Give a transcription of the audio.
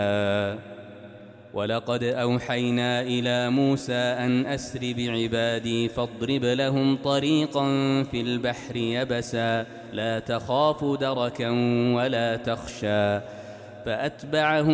ولقد أوحينا إلى موسى أن أسر بعبادي فاضرب لهم طريقا في البحر يبسا لا تخاف دركا ولا تخشى فأتبعه